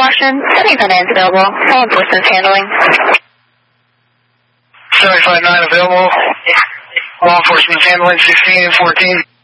caution, 759 is available. Law enforcement's handling. 759 available. Law enforcement's handling 16 and 14.